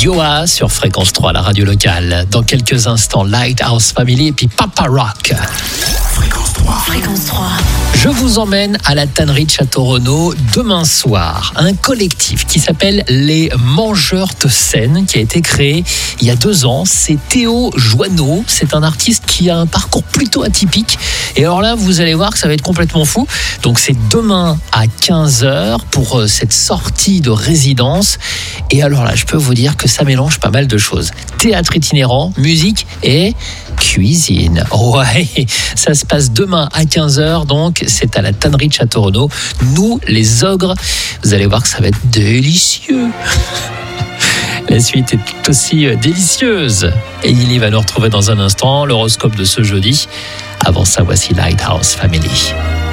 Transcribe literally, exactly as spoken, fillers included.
Yoa sur Fréquence trois, la radio locale. Dans quelques instants, Lighthouse Family et puis Papa Rock. Fréquence trois. Fréquence trois. Je vous emmène à la tannerie de Château-Renaud demain soir. Un collectif qui s'appelle les Mangeurs de Scène, qui a été créé il y a deux ans. C'est Théo Joanneau. C'est un artiste qui a un parcours plutôt atypique. Et alors là, vous allez voir que ça va être complètement fou. Donc c'est demain à quinze heures pour cette sortie de résidence. Et alors là, je peux vous dire que ça mélange pas mal de choses. Théâtre itinérant, musique et cuisine. Ouais, ça se passe demain à quinze heures, donc c'est à la tannerie de Château-Renaud. Nous, les ogres, vous allez voir que ça va être délicieux. La suite est tout aussi délicieuse. Et Lily va nous retrouver dans un instant, l'horoscope de ce jeudi. Avant ça, voici Lighthouse Family.